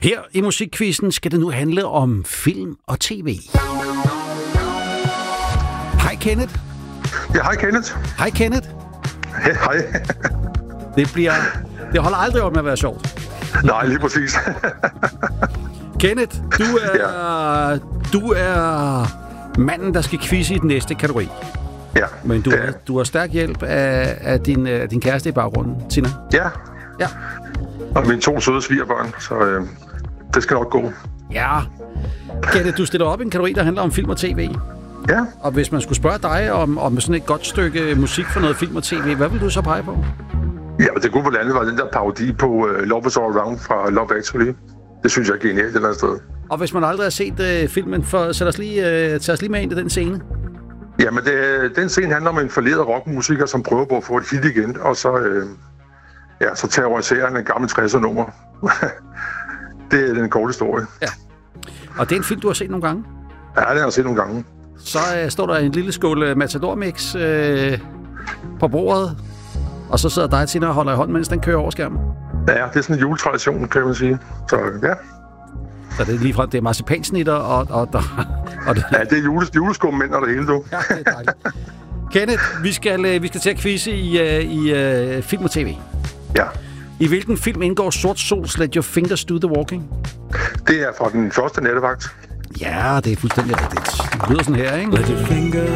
Her i Musikquizzen skal det nu handle om film og tv. Hej Kenneth. Ja, hej Kenneth. Hej Kenneth. Hej. Det holder aldrig op med at være sjovt. Nej, lige præcis. Kenneth, du er manden, der skal quizze i den næste kategori. Ja. Men du har stærk hjælp af din kæreste i baggrunden, Tina. Ja. Ja. Og mine 2 søde svigerbørn, så det skal nok gå. Ja. Kenneth, du stiller op i en kategori, der handler om film og tv. Ja. Og hvis man skulle spørge dig om sådan et godt stykke musik for noget film og tv, hvad vil du så pege på? Ja, men det gode på landet var den der parodi på Love is All Around fra Love Actually. Det synes jeg er genialt et eller andet sted. Og hvis man aldrig har set filmen, så tag os lige med ind i den scene. Jamen, den scene handler om en forleden rockmusiker, som prøver på at få et hit igen, og så terroriserer han en gammel 60'er-nummer. Det er den korte historie. Ja. Og det er en film, du har set nogle gange? Ja, det har jeg set nogle gange. Så står der en lille skål Matador-mix på bordet, og så sidder dig og Tina og holder i hånden, mens den kører over skærmen. Ja, det er sådan en juletradition, kan man sige. Så ja. Så det er ligefrem, det er marcipansnitter og det. Ja, det er juleskummænd og det hele, du. Ja, det er dejligt. Kenneth, vi skal til at quizze i film og tv. Ja. I hvilken film indgår Sort Sols Let Your Fingers Do the Walking? Det er fra den første nattevagt. Ja, det er fuldstændig rigtigt. Det lyder sådan her, ikke? Let your fingers